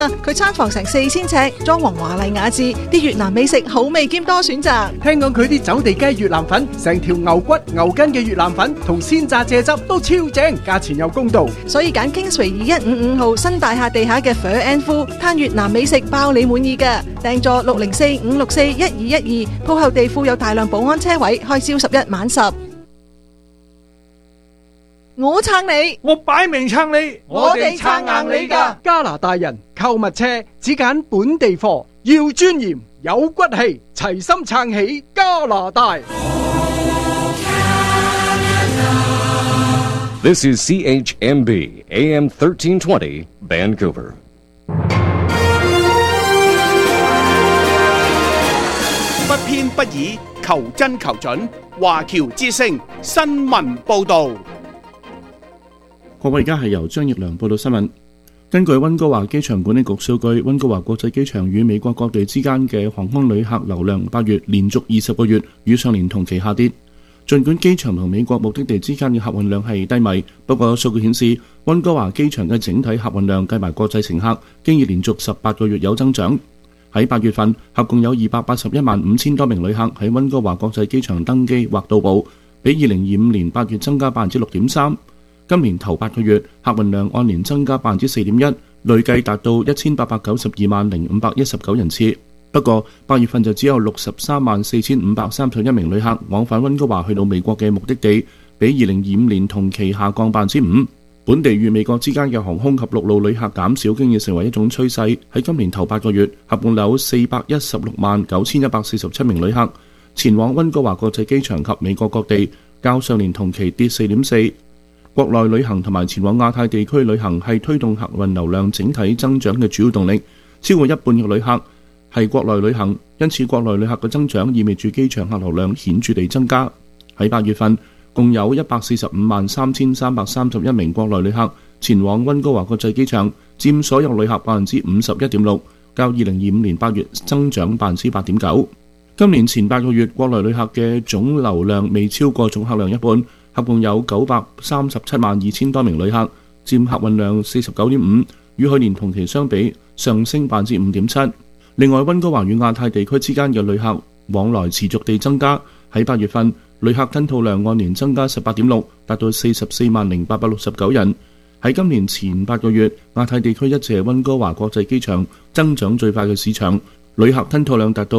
佢餐房成4000尺，裝潢華麗雅致，啲越南美食好味兼多選擇。 聽講佢啲走地雞越南粉，成條牛骨牛筋嘅越南粉同鮮榨蔗汁都超正，價錢又公道， 所以揀 Kingsway 2155號新大廈地下嘅 Pho and Phu， 攤越南美食包你滿意㗎。訂座604-564-1212，鋪後地庫有大量保安車位，開朝11晚10。我撐你， 我擺明撐你， 我哋撐硬你㗎。 加拿大人購物車只揀本地貨，要尊嚴有骨氣，齊心撐起加拿大。 This is CHMB AM 1320 Vancouver. 不偏不倚，求真求準。華僑之聲新聞報導。 各位，而家係由張奕良報道新聞。根據溫哥華機場管理局數據，溫哥華國際機場與美國各地之間嘅航空旅客流量8月連續20個月與上年同期下跌。儘管機場同美國目的地之間嘅客運量係低迷，不過數據顯示溫哥華機場嘅整體客運量計埋國際乘客，經已連續18個月有增長。喺8月份，合共有2815000多名旅客喺溫哥華國際機場登機或到埗，比2025年8月增加6.3%。今年頭8個月，客運量按年增加4.1%，累計達到1,892,519人次。不過8月份就只有634,531名旅客往返溫哥華去到美國嘅目的地，比2025年同期下降5%。本地與美國之間嘅航空及陸路旅客減少，經已成為一種趨勢。喺今年頭8個月，合共有4169147名旅客前往溫哥華國際機場及美國各地，較上年同期跌4.4%。國內旅行同埋前往亞太地區旅行係推動客運流量整體增長嘅主要動力，超過一半嘅旅客係國內旅行，因此國內旅客嘅增長意味住機場客流量顯著地增加。喺8月份，共有1453331名國內旅客前往溫哥華國際機場，佔所有旅客51.6%，較2025年8月增長8.9%。今年前8個月，國內旅客嘅總流量未超過總客量一半，合共有9372000多名旅客，佔客運量49.5%，與去年同期相比上升5.7%。另外，溫哥華與亞太地區之間嘅旅客往來持續地增加，喺8月份，旅客吞吐量按年增加18.6%，達到440869人。喺今年前8個月，亞太地區一直係溫哥華國際機場增長最快嘅市場，旅客吞吐量達到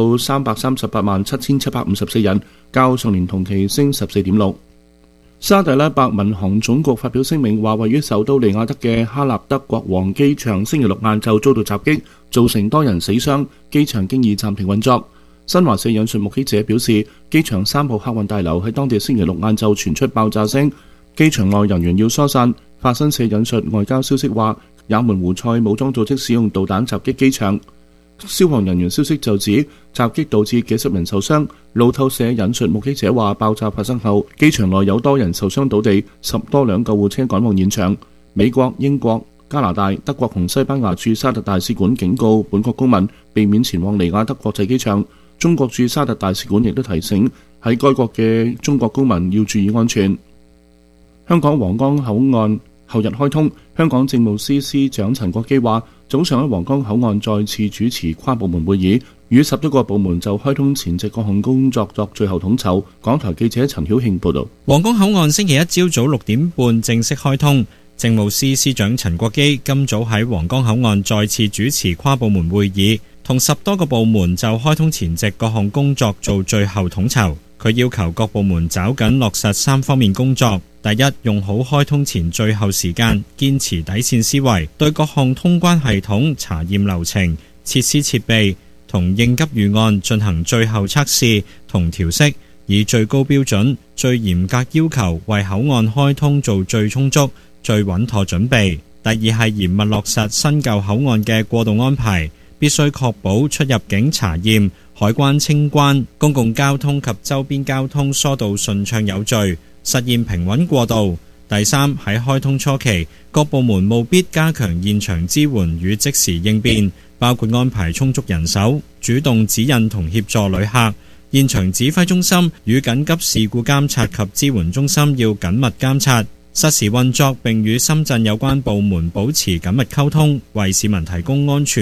3387754人，較上年同期升14.6%。沙特阿拉伯民航總局發表聲明話，位於首都利雅得嘅哈納德國王機場星期六晏晝遭到襲擊，造成多人死傷，機場經已暫停運作。新華社引述目擊者表示，機場3號客運大樓喺當地星期六晏晝傳出爆炸聲，機場內人員要疏散。法新社引述外交消息話，也門胡塞武裝組織使用導彈襲擊機場。消防人員消息就指襲擊導致幾十人受傷。路透社引述目擊者話，爆炸發生後，機場內有多人受傷倒地，10多輛救護車趕往現場。美國、英國、加拿大、德國同西班牙駐沙特大使館警告本國公民避免前往利雅得國際機場。中國駐沙特大使館亦都提醒喺該國嘅中國公民要注意安全。香港皇崗口岸後日開通，香港政務司司長陳國基話，早上喺皇崗口岸再次主持跨部門會議，與11個部門就開通前夕各項工作作最後統籌。港台記者陳曉慶報道。 皇崗口岸星期一朝早6點半正式開通，政務司司長陳國基今早喺皇崗口岸再次主持跨部門會議，同10多個部門就開通前夕各項工作做最後統籌。佢要求各部門抓緊落實3方面工作。第一，用好開通前最後時間，堅持底線思維，對各項通關系統、查驗流程、設施設備同應急預案進行最後測試同調適，以最高標準、最嚴格要求為口岸開通做最充足、最穩妥準備。第二係嚴密落實新舊口岸嘅過渡安排，必須確保出入境查驗、海關清關、公共交通及周邊交通疏導順暢有序，實現平穩過渡。第三，喺開通初期，各部門務必加強現場支援與即時應變，包括安排充足人手，主動指引同協助旅客。現場指揮中心與緊急事故監察及支援中心要緊密監察， 實時運作並與深圳有關部門保持緊密溝通，為市民提供安全